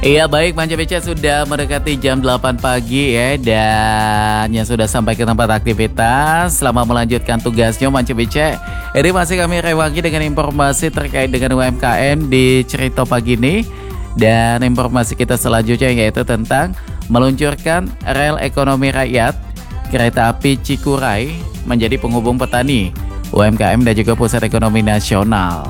Iya baik, Manca Beca sudah mendekati jam 8 pagi ya. Dan yang sudah sampai ke tempat aktivitas. Selama melanjutkan tugasnya Manca Beca, ini masih kami rewangi dengan informasi terkait dengan UMKM di cerita pagi ini. Dan informasi kita selanjutnya yaitu tentang meluncurkan rel ekonomi rakyat kereta api Cikuray menjadi penghubung petani, UMKM dan juga pusat ekonomi nasional.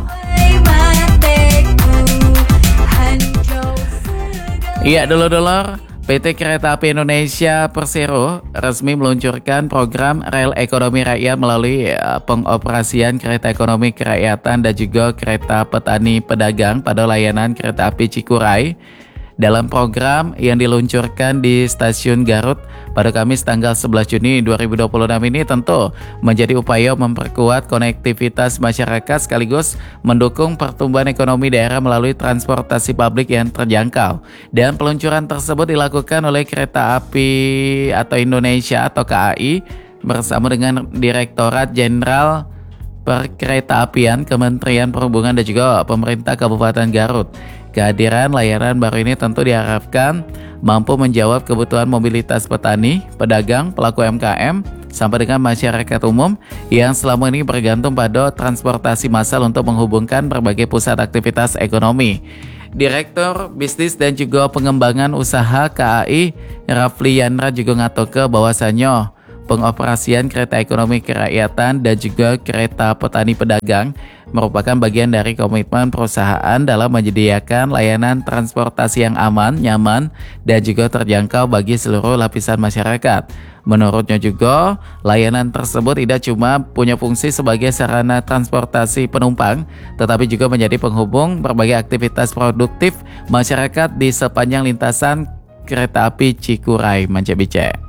Iya dulur-dulur, PT Kereta Api Indonesia Persero resmi meluncurkan program rel ekonomi rakyat melalui pengoperasian kereta ekonomi kerakyatan dan juga kereta petani pedagang pada layanan kereta api Cikuray. Dalam program yang diluncurkan di Stasiun Garut pada Kamis tanggal 11 Juni 2026 ini tentu menjadi upaya memperkuat konektivitas masyarakat sekaligus mendukung pertumbuhan ekonomi daerah melalui transportasi publik yang terjangkau. Dan peluncuran tersebut dilakukan oleh Kereta Api atau Indonesia atau KAI bersama dengan Direktorat Jenderal Perkeretaapian Kementerian Perhubungan dan juga pemerintah Kabupaten Garut. Kehadiran layanan baru ini tentu diharapkan mampu menjawab kebutuhan mobilitas petani, pedagang, pelaku UMKM, sampai dengan masyarakat umum yang selama ini bergantung pada transportasi massal untuk menghubungkan berbagai pusat aktivitas ekonomi. Direktur Bisnis dan juga Pengembangan Usaha KAI, Rafli Yandra juga ngatoke bahwasannya pengoperasian kereta ekonomi kerakyatan dan juga kereta petani pedagang merupakan bagian dari komitmen perusahaan dalam menyediakan layanan transportasi yang aman, nyaman, dan juga terjangkau bagi seluruh lapisan masyarakat. Menurutnya juga, layanan tersebut tidak cuma punya fungsi sebagai sarana transportasi penumpang, tetapi juga menjadi penghubung berbagai aktivitas produktif masyarakat di sepanjang lintasan kereta api Cikuray, Manca Bice.